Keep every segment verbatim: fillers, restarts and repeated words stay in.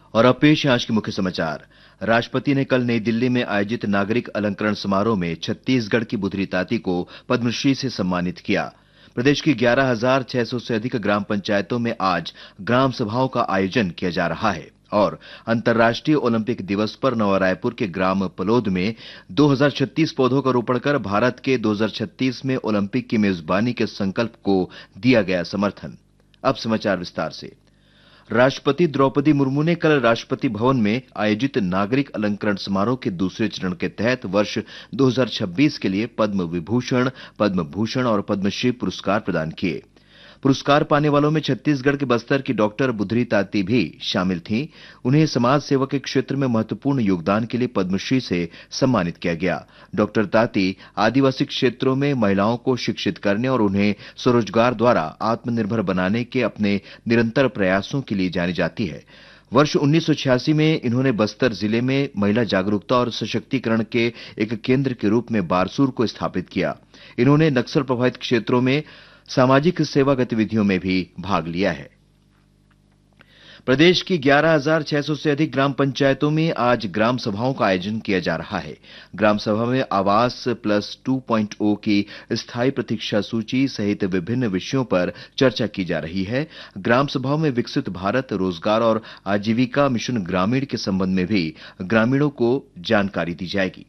और अब पेश है आज के मुख्य समाचार। राष्ट्रपति ने कल नई दिल्ली में आयोजित नागरिक अलंकरण समारोह में छत्तीसगढ़ की बुधरी ताती को पद्मश्री से सम्मानित किया। प्रदेश की ग्यारह हजार छह सौ से अधिक ग्राम पंचायतों में आज ग्राम सभाओं का आयोजन किया जा रहा है और अंतर्राष्ट्रीय ओलंपिक दिवस पर नवा रायपुर के ग्राम पलोद में दो हज़ार छत्तीस पौधों का रोपण कर भारत के दो हज़ार छत्तीस में ओलंपिक की मेजबानी के संकल्प को दिया गया समर्थन। अब समाचार विस्तार से। राष्ट्रपति द्रौपदी मुर्मू ने कल राष्ट्रपति भवन में आयोजित नागरिक अलंकरण समारोह के दूसरे चरण के तहत वर्ष दो हज़ार छब्बीस के लिए पद्म विभूषण, पद्म भूषण और पद्मश्री पुरस्कार प्रदान किए। पुरस्कार पाने वालों में छत्तीसगढ़ के बस्तर की डॉक्टर बुधरी ताती भी शामिल थीं। उन्हें समाज सेवा के क्षेत्र में महत्वपूर्ण योगदान के लिए पद्मश्री से सम्मानित किया गया। डॉक्टर ताती आदिवासी क्षेत्रों में महिलाओं को शिक्षित करने और उन्हें स्वरोजगार द्वारा आत्मनिर्भर बनाने के अपने निरंतर प्रयासों के लिए जानी जाती है। वर्ष उन्नीस सौ छियासी में इन्होंने बस्तर जिले में महिला जागरूकता और सशक्तिकरण के एक केंद्र के रूप में बारसूर को स्थापित किया। इन्होंने नक्सल प्रभावित क्षेत्रों में सामाजिक सेवा गतिविधियों में भी भाग लिया है। प्रदेश की ग्यारह हजार छह सौ से अधिक ग्राम पंचायतों में आज ग्राम सभाओं का आयोजन किया जा रहा है। ग्राम सभा में आवास प्लस टू पॉइंट ओ की स्थायी प्रतीक्षा सूची सहित विभिन्न विषयों पर चर्चा की जा रही है। ग्राम सभाओं में विकसित भारत, रोजगार और आजीविका मिशन ग्रामीण के संबंध में भी ग्रामीणों को जानकारी दी जाएगी।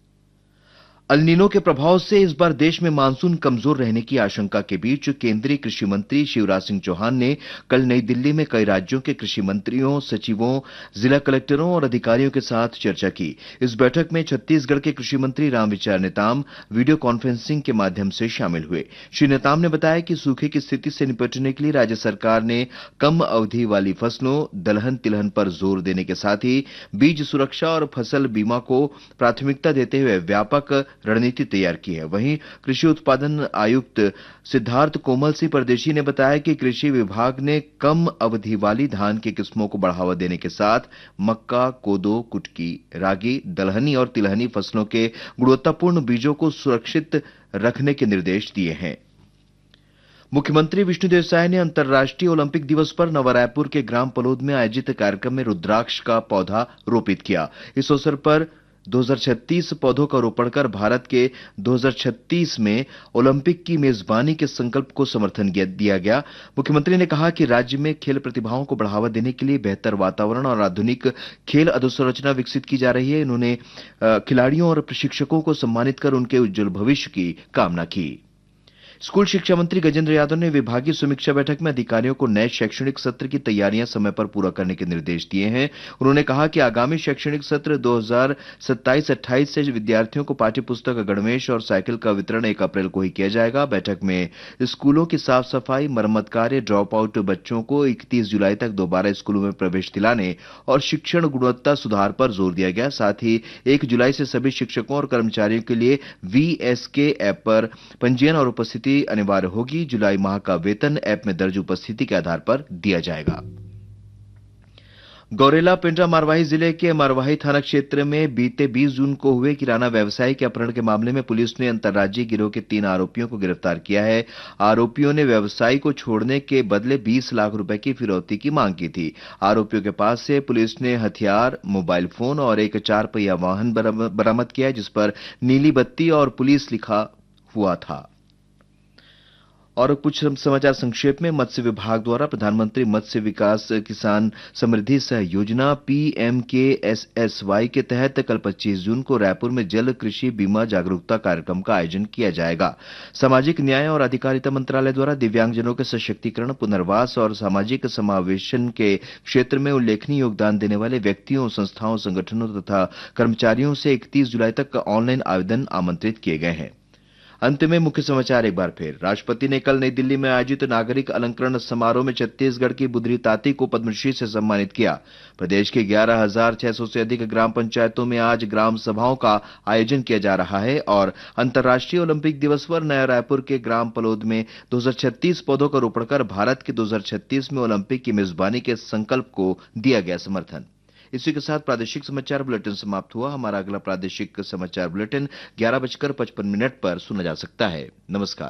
अल नीनो के प्रभाव से इस बार देश में मानसून कमजोर रहने की आशंका के बीच केंद्रीय कृषि मंत्री शिवराज सिंह चौहान ने कल नई दिल्ली में कई राज्यों के कृषि मंत्रियों, सचिवों, जिला कलेक्टरों और अधिकारियों के साथ चर्चा की। इस बैठक में छत्तीसगढ़ के कृषि मंत्री रामविचार नेताम वीडियो कॉन्फ्रेंसिंग के माध्यम से शामिल हुए। श्री नेताम ने बताया कि सूखे की स्थिति से निपटने के लिए राज्य सरकार ने कम अवधि वाली फसलों, दलहन तिलहन पर जोर देने के साथ ही बीज सुरक्षा और फसल बीमा को प्राथमिकता देते हुए व्यापक रणनीति तैयार की है। वहीं कृषि उत्पादन आयुक्त सिद्धार्थ कोमल सिंह परदेशी ने बताया कि कृषि विभाग ने कम अवधि वाली धान की किस्मों को बढ़ावा देने के साथ मक्का, कोदो, कुटकी, रागी, दलहनी और तिलहनी फसलों के गुणवत्तापूर्ण बीजों को सुरक्षित रखने के निर्देश दिए हैं। मुख्यमंत्री विष्णुदेव साय ने अंतर्राष्ट्रीय ओलंपिक दिवस पर नवा रायपुर के ग्राम पलोद में आयोजित कार्यक्रम में रुद्राक्ष का पौधा रोपित किया। इस अवसर पर दो हज़ार छत्तीस पौधों का रोपण कर भारत के दो हज़ार छत्तीस में ओलंपिक की मेजबानी के संकल्प को समर्थन दिया गया। मुख्यमंत्री ने कहा कि राज्य में खेल प्रतिभाओं को बढ़ावा देने के लिए बेहतर वातावरण और आधुनिक खेल अधोसंरचना विकसित की जा रही है। इन्होंने खिलाड़ियों और प्रशिक्षकों को सम्मानित कर उनके उज्जवल भविष्य की कामना की। स्कूल शिक्षा मंत्री गजेंद्र यादव ने विभागीय समीक्षा बैठक में अधिकारियों को नए शैक्षणिक सत्र की तैयारियां समय पर पूरा करने के निर्देश दिए हैं। उन्होंने कहा कि आगामी शैक्षणिक सत्र दो हज़ार सत्ताईस अट्ठाईस से विद्यार्थियों को पाठ्य पुस्तक, गणवेश और साइकिल का वितरण एक अप्रैल को ही किया जाएगा। बैठक में स्कूलों की साफ सफाई, मरम्मत कार्य, ड्रॉप आउट बच्चों को इकतीस जुलाई तक दोबारा स्कूलों में प्रवेश दिलाने और शिक्षण गुणवत्ता सुधार पर जोर दिया गया। साथ ही एक जुलाई से सभी शिक्षकों और कर्मचारियों के लिए वीएसके ऐप पर पंजीयन और उपस्थिति अनिवार्य होगी। जुलाई माह का वेतन ऐप में दर्ज उपस्थिति के आधार पर दिया जाएगा। गौरेला पेंड्रा मारवाही जिले के मारवाही थाना क्षेत्र में बीते बीस जून को हुए किराना व्यवसायी के अपहरण के मामले में पुलिस ने अंतर्राज्यीय गिरोह के तीन आरोपियों को गिरफ्तार किया है। आरोपियों ने व्यवसायी को छोड़ने के बदले बीस लाख रुपए की फिरौती की मांग की थी। आरोपियों के पास से पुलिस ने हथियार, मोबाइल फोन और एक चार पहिया वाहन बरामद किया जिस पर नीली बत्ती और पुलिस लिखा हुआ था। और कुछ समाचार संक्षेप में। मत्स्य विभाग द्वारा प्रधानमंत्री मत्स्य विकास किसान समृद्धि सह योजना पीएम के एस एस वाई के तहत कल पच्चीस जून को रायपुर में जल कृषि बीमा जागरूकता कार्यक्रम का आयोजन किया जाएगा। सामाजिक न्याय और अधिकारिता मंत्रालय द्वारा दिव्यांगजनों के सशक्तिकरण, पुनर्वास और सामाजिक समावेशन के क्षेत्र में उल्लेखनीय योगदान देने वाले व्यक्तियों, संस्थाओं, संगठनों तथा कर्मचारियों से इकतीस जुलाई तक ऑनलाइन आवेदन आमंत्रित किए गए हैं। अंत में मुख्य समाचार एक बार फिर। राष्ट्रपति ने कल नई दिल्ली में आयोजित नागरिक अलंकरण समारोह में छत्तीसगढ़ की बुधरी ताती को पद्मश्री से सम्मानित किया। प्रदेश के ग्यारह हजार छह सौ से अधिक ग्राम पंचायतों में आज ग्राम सभाओं का आयोजन किया जा रहा है और अंतर्राष्ट्रीय ओलंपिक दिवस पर नया रायपुर के ग्राम पलोद में दो हज़ार छत्तीस पौधों का रोपण कर भारत के दो हज़ार छत्तीस में ओलंपिक की मेजबानी के संकल्प को दिया गया समर्थन। इसी के साथ प्रादेशिक समाचार बुलेटिन समाप्त हुआ। हमारा अगला प्रादेशिक समाचार बुलेटिन ग्यारह बजकर पचपन मिनट पर सुना जा सकता है। नमस्कार।